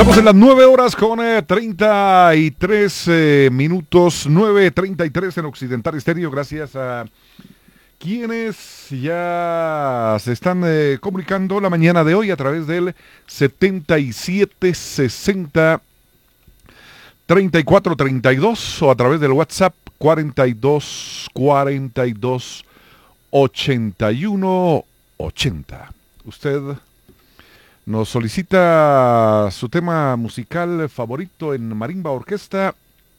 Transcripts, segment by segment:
Estamos en las 9 horas con 33 minutos, 9:33 en Occidental Estéreo. Gracias a quienes ya se están comunicando la mañana de hoy a través del 7760 3432 o a través del WhatsApp 42428180. Usted nos solicita su tema musical favorito en Marimba Orquesta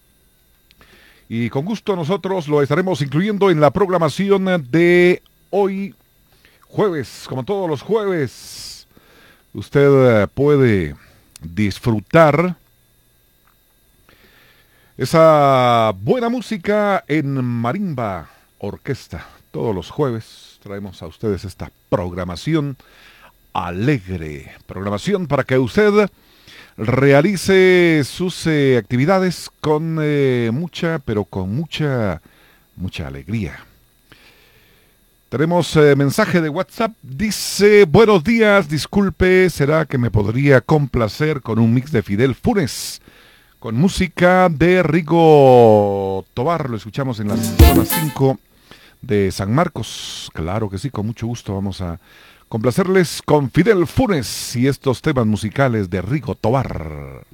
y con gusto nosotros lo estaremos incluyendo en la programación de hoy jueves. Como todos los jueves, usted puede disfrutar esa buena música en Marimba Orquesta. Todos los jueves traemos a ustedes esta programación alegre, programación para que usted realice sus actividades con mucha alegría. Tenemos mensaje de WhatsApp, dice: buenos días, disculpe, ¿será que me podría complacer con un mix de Fidel Funes con música de Rigo Tobar? Lo escuchamos en la zona 5 de San Marcos. Claro que sí, con mucho gusto vamos a complacerles con Fidel Funes y estos temas musicales de Rigo Tobar.